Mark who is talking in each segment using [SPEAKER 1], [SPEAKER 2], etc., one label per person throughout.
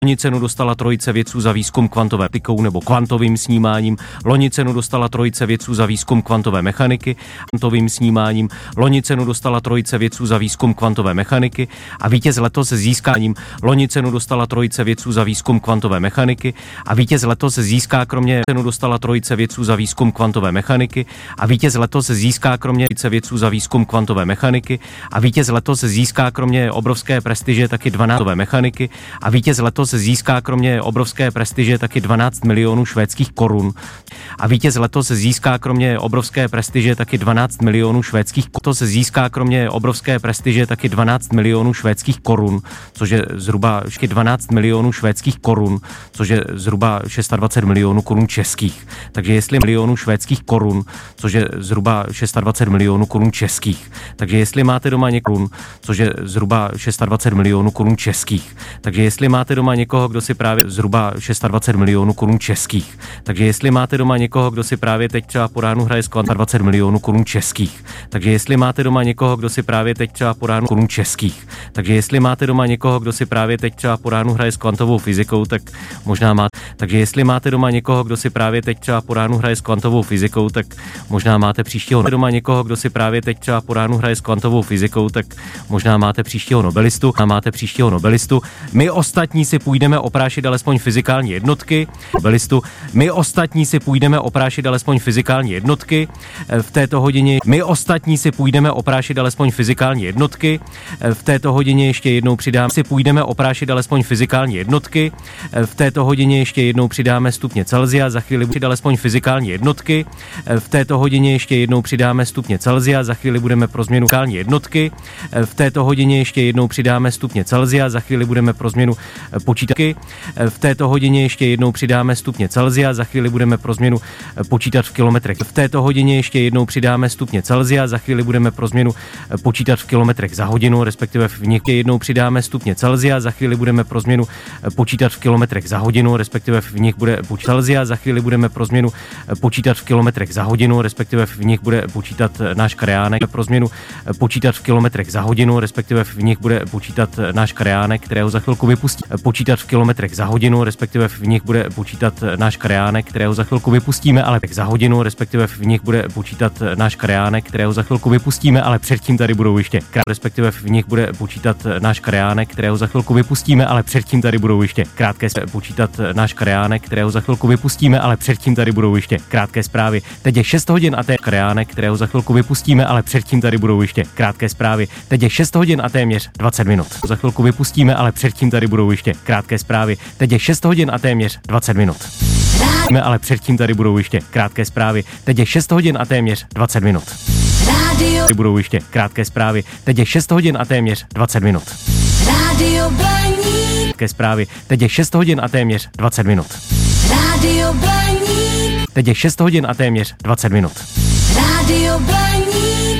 [SPEAKER 1] Loni cenu dostala trojice vědců za výzkum kvantové optikou nebo kvantovým snímáním. Loni cenu dostala trojice vědců za výzkum kvantové mechaniky, kvantovým snímáním. Loni cenu dostala trojice vědců za výzkum kvantové mechaniky a vítěz letos získáním. Loni cenu dostala trojice vědců za výzkum kvantové mechaniky a vítěz letos získá kromě cenu dostala trojice vědců za výzkum kvantové mechaniky a vítěz letos získá kromě trojice vědců za výzkum kvantové mechaniky a vítěz letos získá kromě obrovské prestiže taky 12 mechaniky a vítěz letos získá kromě obrovské prestiže taky 12 milionů švédských korun. A vítěz letos získá kromě obrovské prestiže taky 12 milionů švédských korun. To se získá kromě obrovské prestiže taky 12 milionů švédských korun, což je zhruba 12 milionů švédských korun, což je zhruba 26 milionů korun českých. Takže jestli milionů švédských korun, což je zhruba 26 milionů korun českých. Takže jestli máte doma někoho, což je zhruba 26 milionů korun českých. Takže jestli máte doma někoho, kdo si právě zhruba 26 milionů korun českých. Takže jestli máte doma někoho, kdo si právě teď třeba po ránu hraje s 20 milionů korun českých. Takže jestli máte doma někoho, kdo si právě teď třeba po ránu korun českých. Takže jestli máte doma někoho, kdo si právě teď třeba po ránu hraje s kvantovou fyzikou, tak možná máte. Takže jestli máte doma někoho, kdo si právě teď třeba po ránu hraje s kvantovou fyzikou, tak možná máte příštího doma někoho, kdo si právě teď třeba po ránu hraje s kvantovou fyzikou, tak možná máte příštího nobelistu a máte příštího nobelistu. My ostatní si půjdeme oprášit alespoň fyzikální jednotky. Nobelistu. My ostatní si půjdeme oprášit alespoň fyzikální jednotky. V této hodině my ostatní si půjdeme oprášit alespoň fyzikální jednotky. V této hodině ještě jednou přidám si půjdeme oprášit alespoň fyzikální jednotky. V této hodině ještě jednou přidáme stupně Celsia, za chvíli bude alespoň fyzikální jednotky. V této hodině ještě jednou přidáme stupně Celsia, za chvíli budeme pro změnu fyzikální jednotky. V této hodině ještě jednou přidáme stupně Celsia, za chvíli budeme pro změnu počítatky. V této hodině ještě jednou přidáme stupně Celsia, za chvíli budeme pro změnu počítat v kilometrech. V této hodině ještě jednou přidáme stupně Celsia, za chvíli budeme pro změnu počítat v kilometrech za hodinu, respektive v nich jednou přidáme stupně Celsia, za chvíli budeme pro změnu počítat v kilometrech za hodinu, respektive v nich bude počítat Celsia, za chvíli budeme pro změnu počítat v kilometrech za hodinu, respektive v nich bude počítat náš krajánek, pro změnu počítat v kilometrech za hodinu, respektive v nich bude počítat náš krajánek, kterého za chvilku vypustí. Počítat v kilometrech za hodinu, respektive v nich bude počítat náš krajánek, kterého za chvilku vypustíme, ale za hodinu, respektive v nich bude počítat náš krajánek, kterého za chvilku vypustíme, ale předtím tady budou ještě respektive v nich bude počítat náš krajánek, kterého za chvilku vypustíme, ale předtím tady budou ještě krátké počítat náš krajánek, kterého za chvilku vypustíme, ale předtím tady budou ještě krátké zprávy. Teď je 6 hodin a krajánek, kterého za chvilku vypustíme, ale předtím tady budou ještě krátké zprávy. Teď je 6 hodin a téměř 20 minut. Za chvilku vypustíme, ale předtím tady budou ještě krátké zprávy. Teď je 6 hodin a téměř 20 minut. Ale předtím tady budou ještě krátké zprávy. Teď je 6 hodin a téměř 20 minut. Tady budou ještě krátké zprávy. Teď je 6 hodin a téměř 20 minut.
[SPEAKER 2] Rádio Blaník.
[SPEAKER 1] Krátké zprávy. Teď je 6 hodin a téměř 20 minut.
[SPEAKER 2] Rádio Blaník.
[SPEAKER 1] Teď je 6 hodin a téměř 20 minut.
[SPEAKER 2] Rádio Blaník.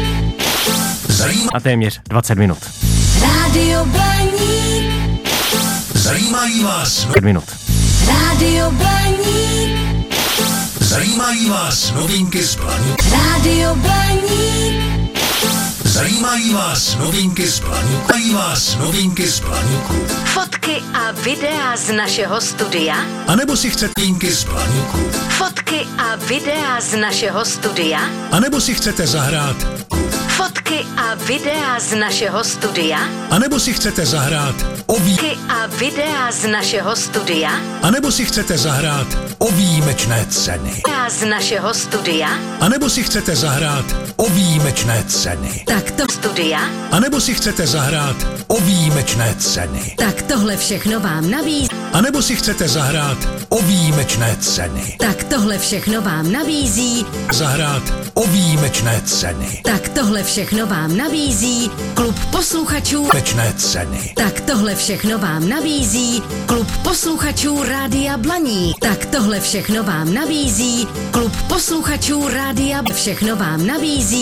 [SPEAKER 1] A téměř 20 minut.
[SPEAKER 2] Rádio Blaník.
[SPEAKER 3] Zajímají vás
[SPEAKER 1] minut.
[SPEAKER 2] Rádio Blaník.
[SPEAKER 3] Zajímají vás novinky z Blaníku.
[SPEAKER 2] Rádio Blaník.
[SPEAKER 3] Zajímají vás novinky z Blaníku. Zajímají vás novinky z Blaníku.
[SPEAKER 2] Fotky a videa z našeho studia.
[SPEAKER 3] A nebo si chcete novinky z Blaníku.
[SPEAKER 2] Fotky a videa z našeho studia.
[SPEAKER 3] A nebo si chcete zahrát.
[SPEAKER 2] Fotky a videa z našeho studia.
[SPEAKER 3] A nebo si chcete zahrát
[SPEAKER 2] Fotky a videa z našeho studia.
[SPEAKER 3] A nebo si chcete zahrát o výjimečné ceny.
[SPEAKER 2] A z našeho studia.
[SPEAKER 3] A nebo si chcete zahrát o výjimečné ceny.
[SPEAKER 2] Tak to studia.
[SPEAKER 3] A nebo si chcete zahrát o výjimečné ceny.
[SPEAKER 2] Tak tohle všechno vám nabízí.
[SPEAKER 3] A nebo si chcete zahrát o výjimečné ceny.
[SPEAKER 2] Tak tohle všechno vám nabízí.
[SPEAKER 3] Zahrát o výjimečné ceny.
[SPEAKER 2] Tak tohle všechno vám nabízí klub posluchačů.
[SPEAKER 3] Výjimečné ceny.
[SPEAKER 2] Tak tohle všechno vám nabízí klub posluchačů Rádia Blaník. Tak tohle všechno vám nabízí klub posluchačů Rádia. Všechno vám nabízí